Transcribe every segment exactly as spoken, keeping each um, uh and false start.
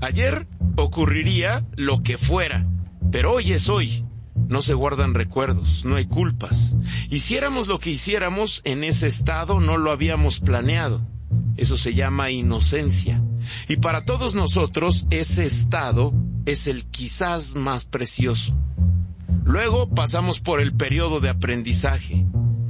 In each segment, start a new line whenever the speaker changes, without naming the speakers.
Ayer ocurriría lo que fuera, pero hoy es hoy. No se guardan recuerdos, no hay culpas. Hiciéramos lo que hiciéramos, en ese estado no lo habíamos planeado. Eso se llama inocencia. Y para todos nosotros ese estado es el quizás más precioso. Luego pasamos por el periodo de aprendizaje,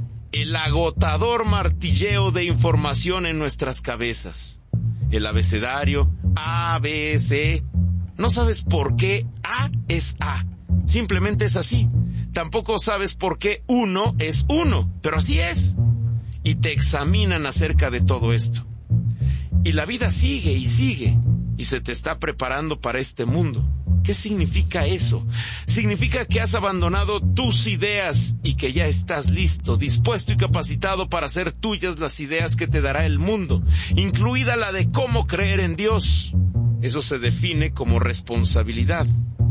el agotador martilleo de información en nuestras cabezas. El abecedario, A, B, C. No sabes por qué A es A. Simplemente es así. Tampoco sabes por qué uno es uno, pero así es. Y te examinan acerca de todo esto. Y la vida sigue y sigue, y se te está preparando para este mundo. ¿Qué significa eso? Significa que has abandonado tus ideas y que ya estás listo, dispuesto y capacitado para hacer tuyas las ideas que te dará el mundo, incluida la de cómo creer en Dios. Eso se define como responsabilidad.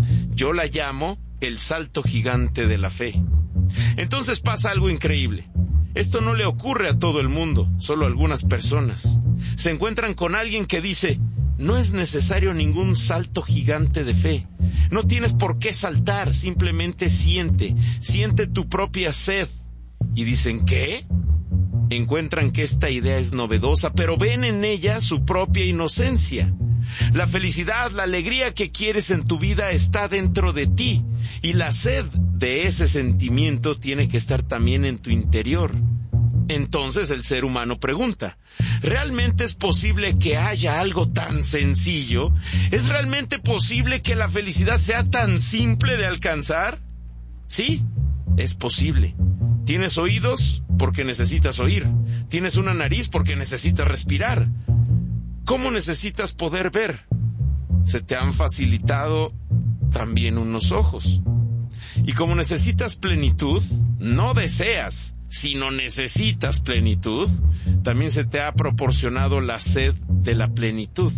Yo la llamo el salto gigante de la fe. Entonces pasa algo increíble. Esto no le ocurre a todo el mundo, solo a algunas personas. Se encuentran con alguien que dice: no es necesario ningún salto gigante de fe. No tienes por qué saltar, simplemente siente, siente tu propia sed. Y dicen: ¿qué? Encuentran que esta idea es novedosa, pero ven en ella su propia inocencia. La felicidad, la alegría que quieres en tu vida está dentro de ti, y la sed de ese sentimiento tiene que estar también en tu interior. Entonces el ser humano pregunta: ¿realmente es posible que haya algo tan sencillo? ¿Es realmente posible que la felicidad sea tan simple de alcanzar? Sí, es posible. Tienes oídos porque necesitas oír. Tienes una nariz porque necesitas respirar. ¿Cómo necesitas poder ver? Se te han facilitado también unos ojos. Y como necesitas plenitud, no deseas, sino necesitas plenitud, también se te ha proporcionado la sed de la plenitud.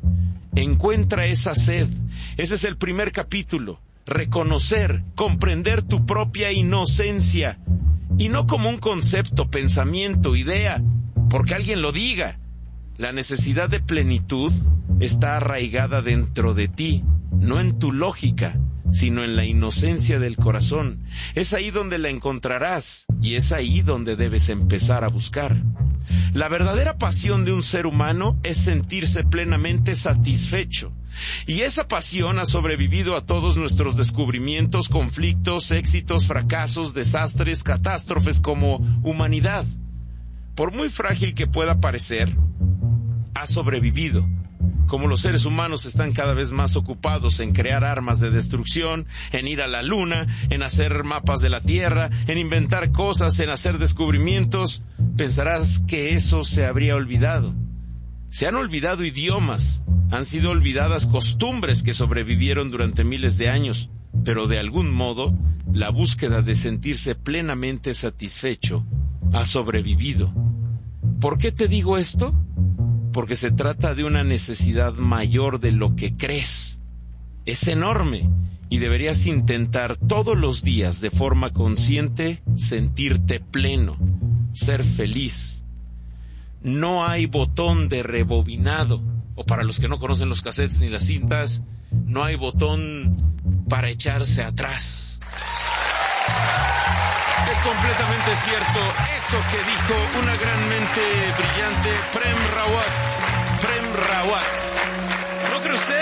Encuentra esa sed. Ese es el primer capítulo. Reconocer, comprender tu propia inocencia. Y no como un concepto, pensamiento, idea, porque alguien lo diga. La necesidad de plenitud está arraigada dentro de ti, no en tu lógica, sino en la inocencia del corazón. Es ahí donde la encontrarás, y es ahí donde debes empezar a buscar. La verdadera pasión de un ser humano es sentirse plenamente satisfecho. Y esa pasión ha sobrevivido a todos nuestros descubrimientos, conflictos, éxitos, fracasos, desastres, catástrofes como humanidad. Por muy frágil que pueda parecer, ha sobrevivido. Como los seres humanos están cada vez más ocupados en crear armas de destrucción, en ir a la luna, en hacer mapas de la Tierra, en inventar cosas, en hacer descubrimientos, pensarás que eso se habría olvidado. Se han olvidado idiomas, han sido olvidadas costumbres que sobrevivieron durante miles de años, pero de algún modo, la búsqueda de sentirse plenamente satisfecho ha sobrevivido. ¿Por qué te digo esto? Porque se trata de una necesidad mayor de lo que crees. Es enorme y deberías intentar todos los días de forma consciente sentirte pleno, ser feliz. No hay botón de rebobinado, o para los que no conocen los cassettes ni las cintas, no hay botón para echarse atrás. Es completamente cierto eso que dijo una gran mente brillante, Prem Rawat. Prem Rawat.